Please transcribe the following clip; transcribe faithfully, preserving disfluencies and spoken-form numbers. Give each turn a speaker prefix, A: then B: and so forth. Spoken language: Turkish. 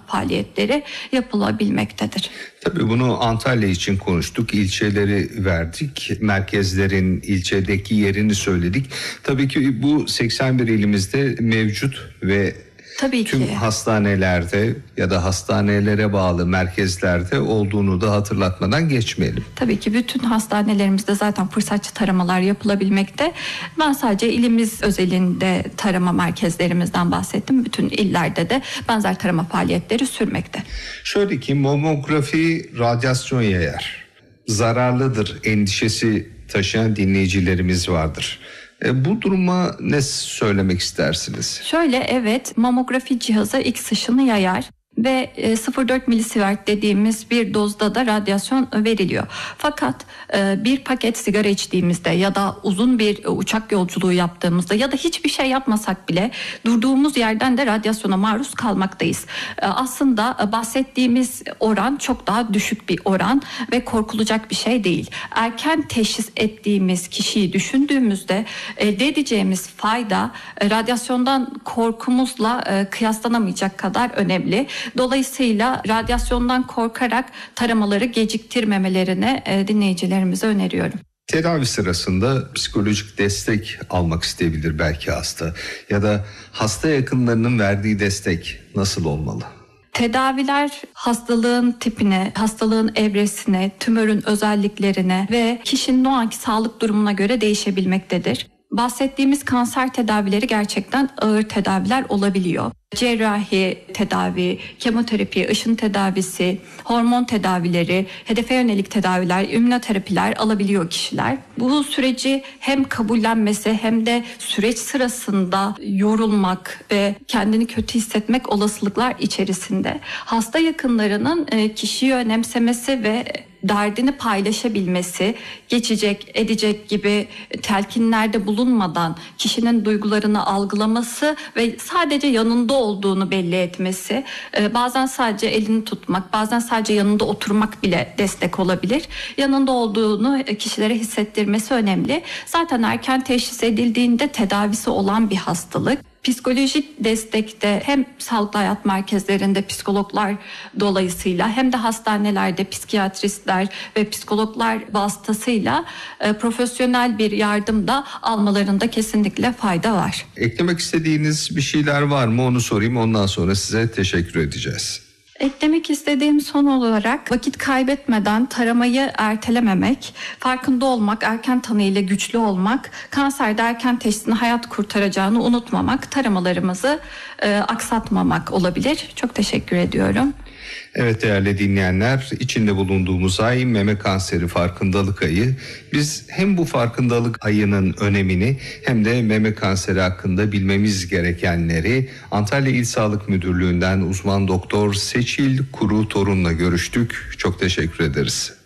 A: faaliyetleri yapılabilmektedir.
B: Tabii bunu Antalya için konuştuk, ilçeleri verdik, merkezlerin ilçedeki yerini söyledik. Tabii ki bu seksen bir ilimizde mevcut ve
A: Tabii
B: tüm
A: ki.
B: hastanelerde ya da hastanelere bağlı merkezlerde olduğunu da hatırlatmadan geçmeyelim.
A: Tabii ki bütün hastanelerimizde zaten fırsatçı taramalar yapılabilmekte. Ben sadece ilimiz özelinde tarama merkezlerimizden bahsettim. Bütün illerde de benzer tarama faaliyetleri sürmekte.
B: Şöyle ki mamografi radyasyon yayar, zararlıdır endişesi taşıyan dinleyicilerimiz vardır. E, bu duruma ne söylemek istersiniz?
A: Şöyle evet, mamografi cihazı X ışını yayar ve sıfır virgül dört milisievert dediğimiz bir dozda da radyasyon veriliyor. Fakat bir paket sigara içtiğimizde ya da uzun bir uçak yolculuğu yaptığımızda ya da hiçbir şey yapmasak bile durduğumuz yerden de radyasyona maruz kalmaktayız. Aslında bahsettiğimiz oran çok daha düşük bir oran ve korkulacak bir şey değil. Erken teşhis ettiğimiz kişiyi düşündüğümüzde elde edeceğimiz fayda radyasyondan korkumuzla kıyaslanamayacak kadar önemli. Dolayısıyla radyasyondan korkarak taramaları geciktirmemelerini e, dinleyicilerimize öneriyorum.
B: Tedavi sırasında psikolojik destek almak isteyebilir belki hasta ya da hasta yakınlarının verdiği destek nasıl olmalı?
A: Tedaviler hastalığın tipine, hastalığın evresine, tümörün özelliklerine ve kişinin o anki sağlık durumuna göre değişebilmektedir. Bahsettiğimiz kanser tedavileri gerçekten ağır tedaviler olabiliyor. Cerrahi tedavi, kemoterapi, ışın tedavisi, hormon tedavileri, hedefe yönelik tedaviler, immünoterapiler alabiliyor kişiler. Bu süreci hem kabullenmesi hem de süreç sırasında yorulmak ve kendini kötü hissetmek olasılıklar içerisinde. Hasta yakınlarının kişiyi önemsemesi ve derdini paylaşabilmesi, geçecek, edecek gibi telkinlerde bulunmadan kişinin duygularını algılaması ve sadece yanında olduğunu belli etmesi, bazen sadece elini tutmak, bazen sadece yanında oturmak bile destek olabilir. Yanında olduğunu kişilere hissettirmesi önemli. Zaten erken teşhis edildiğinde tedavisi olan bir hastalık. Psikolojik destekte hem sağlıklı hayat merkezlerinde psikologlar dolayısıyla hem de hastanelerde psikiyatristler ve psikologlar vasıtasıyla e, profesyonel bir yardım da almalarında kesinlikle fayda var.
B: Eklemek istediğiniz bir şeyler var mı onu sorayım, ondan sonra size teşekkür edeceğiz.
A: Eklemek istediğim son olarak vakit kaybetmeden taramayı ertelememek, farkında olmak, erken tanı ile güçlü olmak, kanserde erken teşhisin hayat kurtaracağını unutmamak, taramalarımızı e, aksatmamak olabilir. Çok teşekkür ediyorum.
B: Evet değerli dinleyenler, içinde bulunduğumuz ay meme kanseri farkındalık ayı. Biz hem bu farkındalık ayının önemini hem de meme kanseri hakkında bilmemiz gerekenleri Antalya İl Sağlık Müdürlüğü'nden uzman doktor Seçil Kuru Torun'la görüştük. Çok teşekkür ederiz.